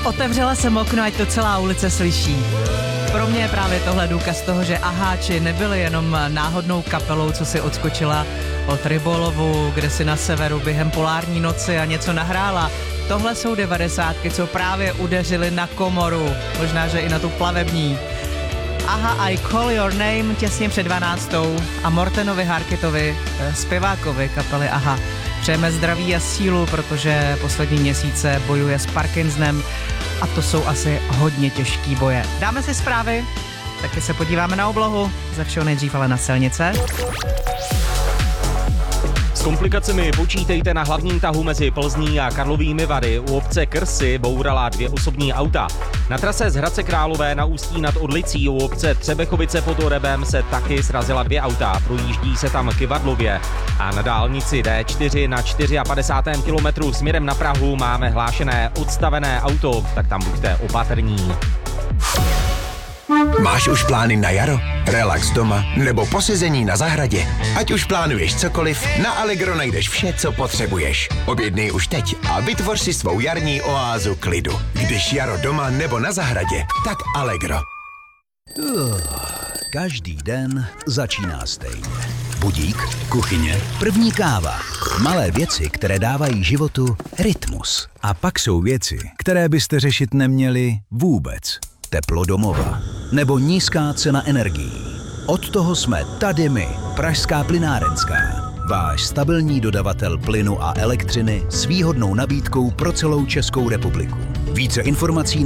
Otevřela jsem okno, ať to celá ulice slyší. Pro mě je právě tohle důkaz toho, že Aháči nebyli jenom náhodnou kapelou, co si odskočila od rybolovu, kde si na severu během polární noci a něco nahrála. Tohle jsou 90, co právě udeřili na komoru, možná, že i na tu plavební. Aha, I Call Your Name těsně před 12. a Mortenovi Harketovi, zpěvákovi kapely Aha. Přejeme zdraví a sílu, protože poslední měsíce bojuje s Parkinsonem a to jsou asi hodně těžký boje. Dáme si zprávy, taky se podíváme na oblohu, ze všeho nejdřív ale na silnice. S komplikacemi počítejte na hlavním tahu mezi Plzní a Karlovými Vary. U obce Krsy bourala 2 osobní auta. Na trase z Hradce Králové na Ústí nad Orlicí u obce Třebechovice pod Orebem se taky srazila 2 auta. Projíždí se tam Kyvadlově. A na dálnici D4 na 54. kilometru směrem na Prahu máme hlášené odstavené auto, tak tam buďte opatrní. Máš už plány na jaro? Relax doma nebo posezení na zahradě? Ať už plánuješ cokoliv, na Allegro najdeš vše, co potřebuješ. Objednej už teď a vytvoř si svou jarní oázu klidu. Když jaro doma nebo na zahradě, tak Allegro. Každý den začíná stejně. Budík, kuchyně, první káva. Malé věci, které dávají životu rytmus. A pak jsou věci, které byste řešit neměli vůbec. Teplo domova nebo nízká cena energií. Od toho jsme tady my, Pražská plynárenská. Váš stabilní dodavatel plynu a elektřiny s výhodnou nabídkou pro celou Českou republiku. Více informací